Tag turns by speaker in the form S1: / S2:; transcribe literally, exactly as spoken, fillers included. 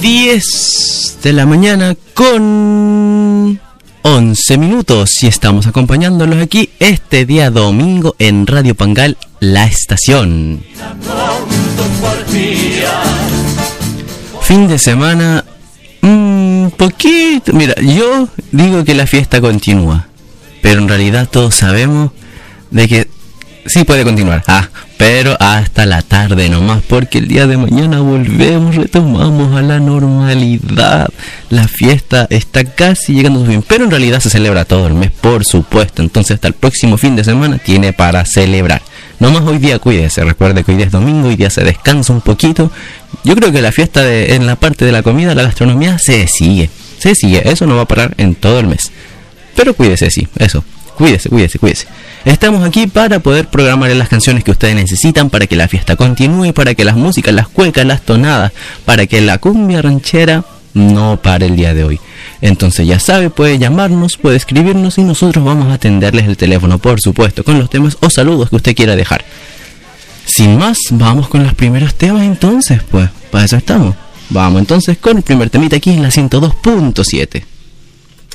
S1: diez de la mañana con once minutos y estamos acompañándolos aquí este día domingo en Radio Pangal, La Estación. Fin de semana, un poquito, mira, yo digo que la fiesta continúa, pero en realidad todos sabemos de que sí puede continuar, ah, pero hasta la tarde nomás, porque el día de mañana volvemos, retomamos a la normalidad. La fiesta está casi llegando a su fin, pero en realidad se celebra todo el mes, por supuesto. Entonces hasta el próximo fin de semana tiene para celebrar. Nomás hoy día cuídese, recuerde que hoy día es domingo, hoy día se descansa un poquito. Yo creo que la fiesta de, en la parte de la comida, la gastronomía, se sigue, se sigue, eso no va a parar en todo el mes. Pero cuídese, sí, eso, cuídese, cuídese, cuídese. Estamos aquí para poder programar las canciones que ustedes necesitan para que la fiesta continúe, para que las músicas, las cuecas, las tonadas, para que la cumbia ranchera no pare el día de hoy. Entonces ya sabe, puede llamarnos, puede escribirnos y nosotros vamos a atenderles el teléfono, por supuesto, con los temas o saludos que usted quiera dejar. Sin más, vamos con los primeros temas entonces, pues, para eso estamos. Vamos entonces con el primer temita aquí en la ciento dos punto siete.